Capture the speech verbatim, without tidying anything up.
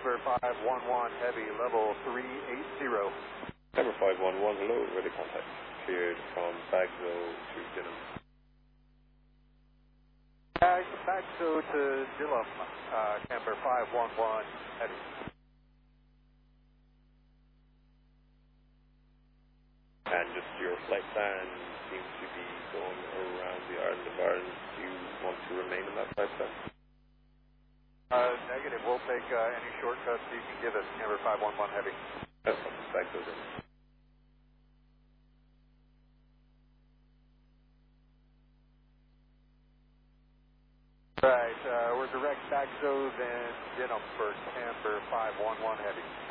Camber five one one Heavy, level three eighty. Camber five one one, hello, ready contact. Cleared from Bagzo to Dinham. Bag, Bagzo to Dillum, uh, Camber five one one Heavy. And just your flight plan seems to be going around the island of Ireland. Do you want to remain in that flight plan? Uh, negative. We'll take uh, any shortcuts you can give us, Camber five one one Heavy. That's not the back those in. Right, uh, we're direct Bagzo, then Denham for Camber five one one Heavy.